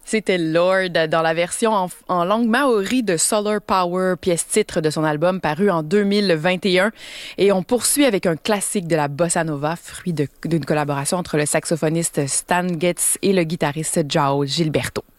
C'était Lord dans la version en langue maori de Solar Power, pièce-titre de son album paru en 2021. Et on poursuit avec un classique de la bossa nova, fruit d'une collaboration entre le saxophoniste Stan Getz et le guitariste João Gilberto.